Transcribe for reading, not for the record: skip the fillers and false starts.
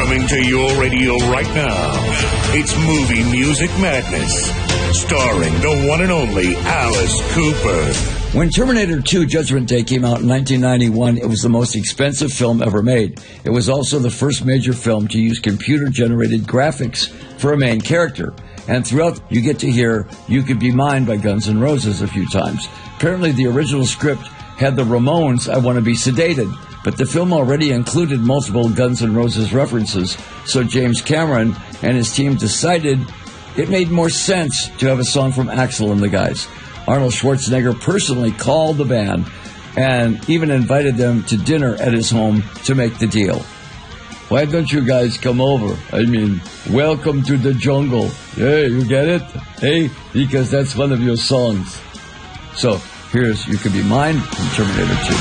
Coming to your radio right now, it's Movie Music Madness, starring the one and only Alice Cooper. When Terminator 2 Judgment Day came out in 1991, it was the most expensive film ever made. It was also the first major film to use computer-generated graphics for a main character. And throughout, you get to hear You Could Be Mine by Guns N' Roses a few times. Apparently, the original script had the Ramones, I Want to Be Sedated, but the film already included multiple Guns N' Roses references, so James Cameron and his team decided it made more sense to have a song from Axl and the guys. Arnold Schwarzenegger personally called the band and even invited them to dinner at his home to make the deal. Why don't you guys come over? I mean, welcome to the jungle. Hey, you get it? Hey, because that's one of your songs. So, here's You Could Be Mine from Terminator 2.